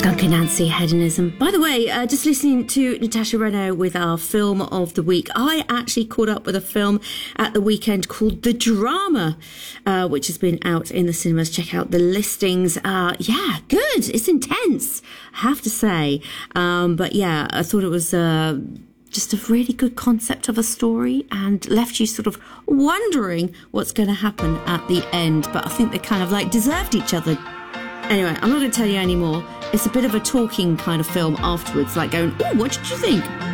Skunk Anansie Hedonism. By the way, just listening to Natasha Renaud with our film of the week, I actually caught up with a film at the weekend called The Drama, which has been out in the cinemas. Check out the listings. Yeah, good. It's intense, I have to say. But yeah, I thought it was just a really good concept of a story and left you sort of wondering what's going to happen at the end. But I think they kind of like deserved each other. Anyway, I'm not going to tell you any more. It's a bit of a talking kind of film afterwards, like going, oh, what did you think?